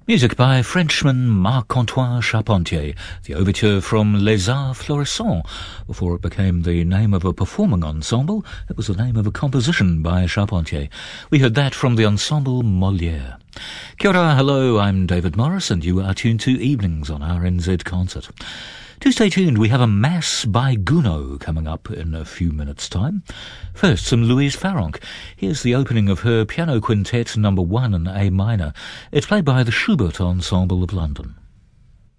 Music by Frenchman Marc-Antoine Charpentier, the overture from Les Arts Florissants. Before it became the name of a performing ensemble, it was the name of a composition by Charpentier. We heard that from the ensemble Molière. Kia ora, hello, I'm David Morris, and you are tuned to Evenings on RNZ Concert. Do stay tuned, we have a Mass by Gounod coming up in a few minutes' time. First, some Louise Farrenc. Here's the opening of her Piano Quintet No. 1 in A minor. It's played by the Schubert Ensemble of London.